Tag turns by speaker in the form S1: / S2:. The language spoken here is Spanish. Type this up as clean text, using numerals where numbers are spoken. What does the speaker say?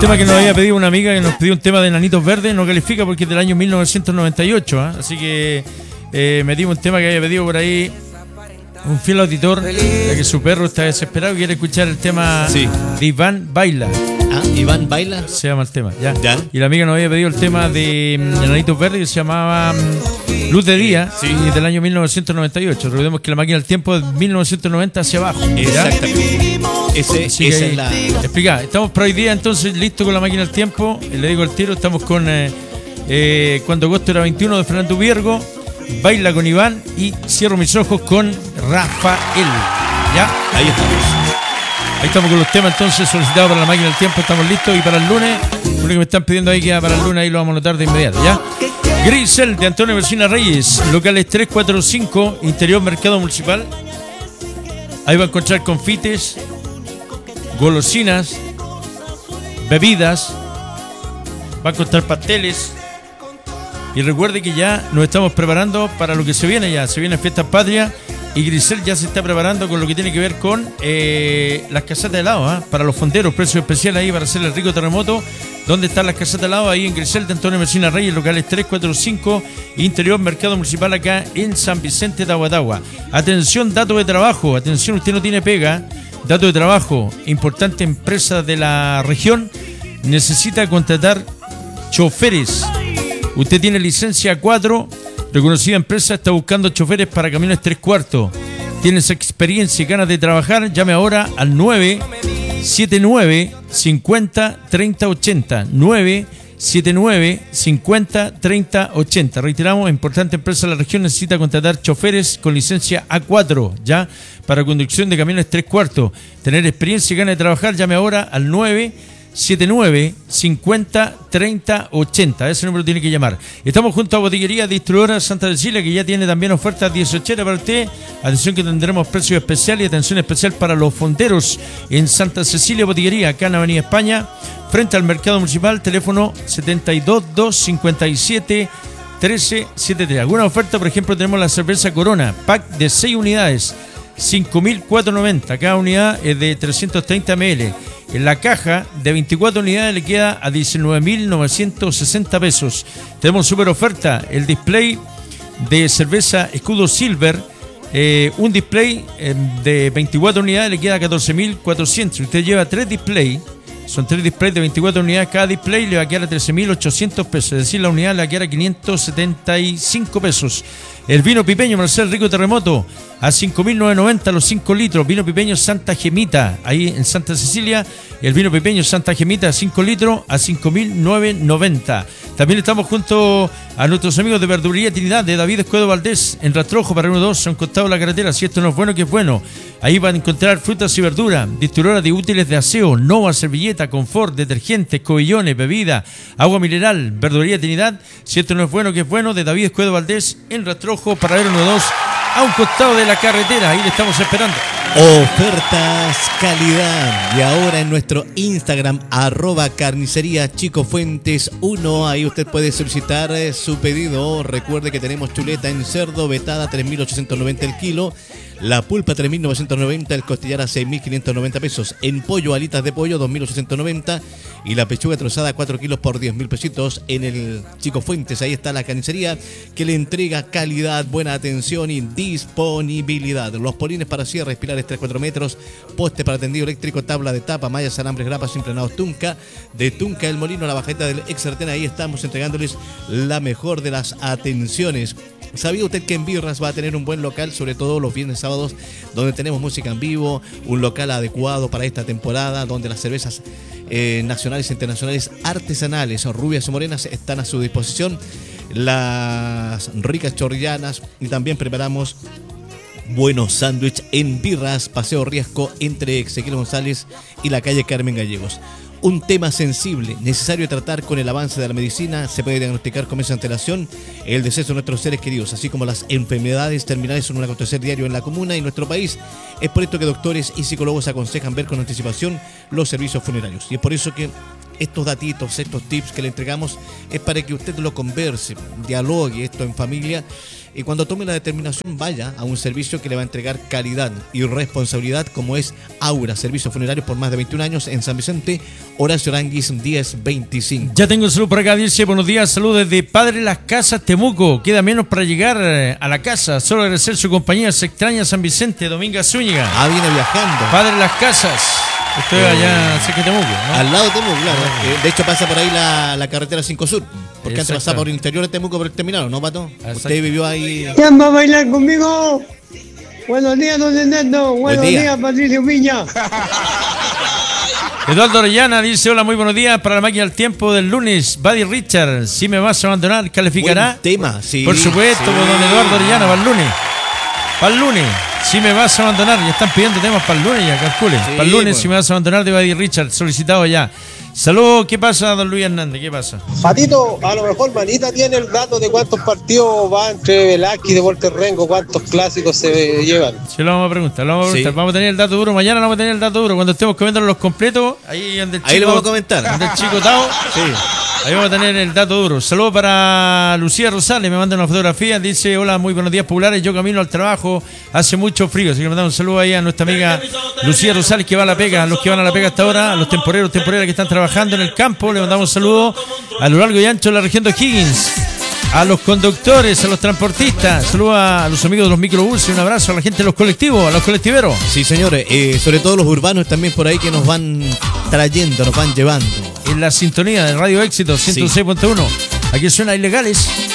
S1: tema que nos había pedido una amiga, que nos pidió un tema de Enanitos Verdes, no califica porque es del año 1998, ¿eh? Así que metimos un tema que había pedido por ahí un fiel auditor, ya que su perro está desesperado y quiere escuchar el tema de Iván Baila.
S2: Ah, Iván Baila.
S1: Se llama el tema, ya.
S2: ¿Ya?
S1: Y la amiga nos había pedido el tema de Enanitos Verdes que se llamaba Luz de Día,
S2: Sí.
S1: y es del año 1998. Recordemos que la máquina del tiempo es 1990 hacia abajo. ¿Ya?
S2: Exactamente.
S1: Así
S2: Esa
S1: que
S2: es la...
S1: explica, estamos para hoy día entonces listos con la máquina del tiempo. Le digo el tiro, estamos con Cuando agosto era 21 de Fernando Viergo, Baila con Iván y Cierro mis ojos con Rafael. ¿Ya?
S2: Ahí estamos.
S1: Ahí estamos con los temas entonces solicitados para la máquina del tiempo. Estamos listos. Y para el lunes, lo que me están pidiendo ahí queda para el lunes, ahí lo vamos a anotar de inmediato, ¿ya? Grisel de Antonio Vecina Reyes, locales 345, interior Mercado Municipal. Ahí va a encontrar confites, golosinas, bebidas, va a encontrar pasteles. Y recuerde que ya nos estamos preparando para lo que se viene ya. Se viene Fiestas Patrias y Grisel ya se está preparando con lo que tiene que ver con las casetas de helado, ¿eh? Para los fonderos, precio especial ahí para hacer el rico terremoto. ¿Dónde están las casetas de helado? Ahí en Grisel de Antonio Vecina Reyes, locales 345, interior Mercado Municipal acá en San Vicente de Aguatagua. Atención, dato de trabajo. Atención, usted no tiene pega. Dato de trabajo. Importante empresa de la región necesita contratar choferes. Usted tiene licencia 4, reconocida empresa, está buscando choferes para camiones 3/4. Tienes experiencia y ganas de trabajar, llame ahora al 979 50 30 80. 979 50 30 80. Reiteramos, importante empresa de la región necesita contratar choferes con licencia A4, ya, para conducción de camiones 3/4. Tener experiencia y ganas de trabajar, llame ahora al 979 50 30 80. Ese número tiene que llamar. Estamos junto a Botillería Distribuidora Santa Cecilia, que ya tiene también ofertas 18 para usted. Atención que tendremos precios especiales y atención especial para los fonderos en Santa Cecilia Botillería, acá en Avenida España, frente al Mercado Municipal. Teléfono 72 257 1373. Alguna oferta, por ejemplo, tenemos la cerveza Corona, pack de 6 unidades, 5.490. Cada unidad es de 330 ml. En la caja de 24 unidades le queda a 19.960 pesos. Tenemos super oferta, el display de cerveza Escudo Silver, un display de 24 unidades le queda a 14.400. Usted lleva 3 displays, son 3 displays de 24 unidades, cada display le va a quedar a 13.800 pesos, es decir, la unidad le va a quedar a 575 pesos. El vino pipeño Marcel Rico Terremoto a 5.990 los 5 litros. Vino pipeño Santa Gemita, ahí en Santa Cecilia. El vino pipeño Santa Gemita a 5 litros a 5.990. También estamos junto a nuestros amigos de Verdulería Trinidad de David Escuedo Valdés en Rastrojo para 1-2, a un costado de la carretera. Si esto no es bueno, que es bueno. Ahí van a encontrar frutas y verduras, distribuidora de útiles de aseo, Nova, servilleta, confort, detergentes, cobillones, bebida, agua mineral. Verdulería Trinidad, si esto no es bueno, que es bueno, de David Escuedo Valdés en Rastrojo para 1-2, a un costado de la carretera. Ahí le estamos esperando.
S2: Ofertas calidad. Y ahora en nuestro Instagram, @carnicería Chico Fuentes 1. Ahí usted puede solicitar su pedido. Recuerde que tenemos chuleta en cerdo vetada 3.890 el kilo. La pulpa 3.990, el costillar a 6.590 pesos. En pollo, alitas de pollo 2.890. Y la pechuga trozada 4 kilos por 10.000 pesitos en el Chico Fuentes. Ahí está la carnicería que le entrega calidad, buena atención y disponibilidad. Los polines para cierres, pilares 3-4 metros, poste para tendido eléctrico, tabla de tapa, mallas, alambres, grapas, impregnados Tunca. De Tunca el Molino, la bajeta del Exerten. Ahí estamos entregándoles la mejor de las atenciones. ¿Sabía usted que en Birras va a tener un buen local, sobre todo los viernes y sábados, donde tenemos música en vivo, un local adecuado para esta temporada, donde las cervezas nacionales e internacionales artesanales, rubias y morenas, están a su disposición, las ricas chorrillanas, y también preparamos buenos sándwiches en Birras, Paseo Riesco, entre Ezequiel González y la calle Carmen Gallegos. Un tema sensible, necesario tratar con el avance de la medicina. Se puede diagnosticar con meses de antelación el deceso de nuestros seres queridos, así como las enfermedades terminales son un acontecer diario en la comuna y en nuestro país. Es por esto que doctores y psicólogos aconsejan ver con anticipación los servicios funerarios. Y es por eso que estos datitos, estos tips que le entregamos, es para que usted lo converse, dialogue esto en familia y cuando tome la determinación vaya a un servicio que le va a entregar calidad y responsabilidad como es Aura, servicios funerarios por más de 21 años en San Vicente, Horacio Aranguis 1025.
S1: Ya tengo un saludo por acá, dice buenos días, saludos desde Padre Las Casas, Temuco. Queda menos para llegar a la casa, solo agradecer su compañía, se extraña San Vicente, Dominga Zúñiga.
S2: Ah, viene viajando.
S1: Padre Las Casas. Estoy allá cerca de Temuco, ¿no?
S2: Al lado de Temuco, claro. De hecho pasa por ahí la carretera 5 Sur. Porque antes pasaba por el interior de Temuco por el terminal, ¿no, Pato?
S1: Exacto.
S2: Usted vivió ahí.
S3: ¿Quién va a bailar conmigo? Buenos días, don Ernesto. Buenos días, Patricio Piña.
S1: Eduardo Orellana dice, hola, muy buenos días para la máquina del tiempo del lunes. Buddy Richard, si me vas a abandonar, ¿calificará?
S2: Buen tema, sí.
S1: Por supuesto,
S2: sí.
S1: Don Eduardo Orellana, para el lunes. Para el lunes, si me vas a abandonar, ya están pidiendo temas para el lunes, ya calculen.
S2: Sí,
S1: para el lunes,
S2: bueno.
S1: si me vas a abandonar, de Buddy Richard, solicitado ya. Saludos, ¿qué pasa, don Luis Hernández? ¿Qué pasa?
S4: Patito, a lo mejor Manita tiene el dato de cuántos partidos va entre Velázquez y Deportes Rengo, cuántos clásicos se llevan.
S1: Sí, lo vamos a preguntar,
S2: Sí.
S1: Vamos a tener el dato duro, mañana vamos a tener el dato duro. Cuando estemos comiendo los completos, ahí donde el chico,
S2: Ahí lo vamos a comentar.
S1: donde el chico Tao,
S2: Sí.
S1: ahí vamos a tener el dato duro. Saludos para Lucía Rosales, me manda una fotografía, dice, hola, muy buenos días populares, yo camino al trabajo, hace mucho frío, así que le mandamos un saludo ahí a nuestra amiga Lucía Rosales que va a la pega, a los que van a la pega hasta ahora, a los temporeras que están trabajando en el campo, le mandamos un saludo a lo largo y ancho de la región de O'Higgins, a los conductores, a los transportistas, saludos a los amigos de los microbuses, un abrazo a la gente de los colectivos, a los colectiveros.
S2: Sí, señores, sobre todo los urbanos también por ahí que nos van trayendo, nos van llevando.
S1: En la sintonía de Radio Éxito 106.1, aquí suena Ilegales.